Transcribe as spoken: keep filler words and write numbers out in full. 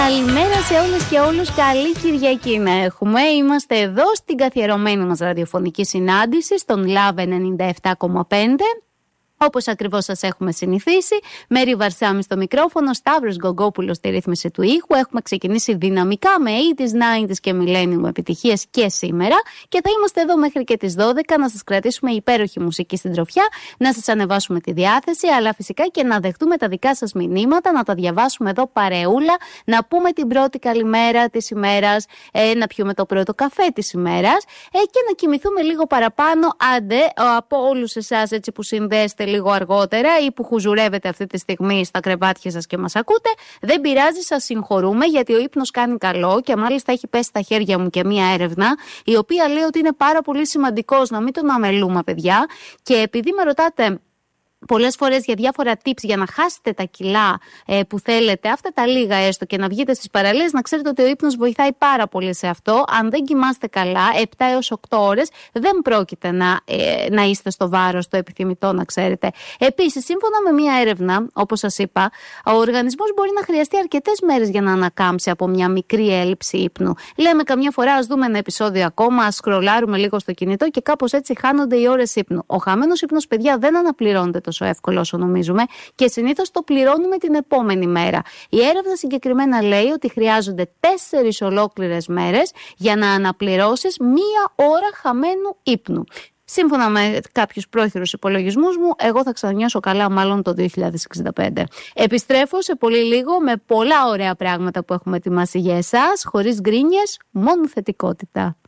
Καλημέρα σε όλες και όλους, καλή Κυριακή να έχουμε. Είμαστε εδώ στην καθιερωμένη μας ραδιοφωνική συνάντηση στον Love ενενήντα επτά κόμμα πέντε. Όπως ακριβώς σας έχουμε συνηθίσει, Μέρη Βαρσάμι στο μικρόφωνο, Σταύρος Γκογκόπουλος στη ρύθμιση του ήχου. Έχουμε ξεκινήσει δυναμικά με ογδόντα, ενενήντα και millennium επιτυχίες και σήμερα και θα είμαστε εδώ μέχρι και τις δώδεκα να σας κρατήσουμε υπέροχη μουσική στην τροφιά, να σας ανεβάσουμε τη διάθεση, αλλά φυσικά και να δεχτούμε τα δικά σας μηνύματα, να τα διαβάσουμε εδώ παρεούλα, να πούμε την πρώτη καλημέρα της ημέρας, ε, να πιούμε το πρώτο καφέ της ημέρας ε, και να κοιμηθούμε λίγο παραπάνω, άντε από όλους εσάς έτσι που συνδέεστε λίγο αργότερα ή που χουζουρεύετε αυτή τη στιγμή στα κρεβάτια σας και μας ακούτε, δεν πειράζει, σας συγχωρούμε γιατί ο ύπνος κάνει καλό και μάλιστα έχει πέσει στα χέρια μου και μία έρευνα η οποία λέει ότι είναι πάρα πολύ σημαντικός, να μην τον αμελούμε παιδιά, και επειδή με ρωτάτε πολλές φορές για διάφορα tips για να χάσετε τα κιλά ε, που θέλετε, αυτά τα λίγα έστω, και να βγείτε στις παραλίες, να ξέρετε ότι ο ύπνος βοηθάει πάρα πολύ σε αυτό. Αν δεν κοιμάστε καλά, επτά έως οκτώ ώρες, δεν πρόκειται να, ε, να είστε στο βάρος το επιθυμητό, να ξέρετε. Επίσης, σύμφωνα με μία έρευνα, όπως σας είπα, ο οργανισμός μπορεί να χρειαστεί αρκετές μέρες για να ανακάμψει από μια μικρή έλλειψη ύπνου. Λέμε καμιά φορά, ας δούμε ένα επεισόδιο ακόμα, ας σκρολάρουμε λίγο στο κινητό και κάπως έτσι χάνονται οι ώρες ύπνου. Ο χαμένος ύπνος, παιδιά, δεν αναπληρώνεται τόσο εύκολο όσο νομίζουμε και συνήθως το πληρώνουμε την επόμενη μέρα. Η έρευνα συγκεκριμένα λέει ότι χρειάζονται τέσσερις ολόκληρες μέρες για να αναπληρώσεις μία ώρα χαμένου ύπνου. Σύμφωνα με κάποιους πρόχειρους υπολογισμούς μου, εγώ θα ξανανιώσω καλά μάλλον το δύο χιλιάδες εξήντα πέντε. Επιστρέφω σε πολύ λίγο με πολλά ωραία πράγματα που έχουμε ετοιμάσει για εσάς, χωρίς γκρίνιες, μόνο θετικότητα.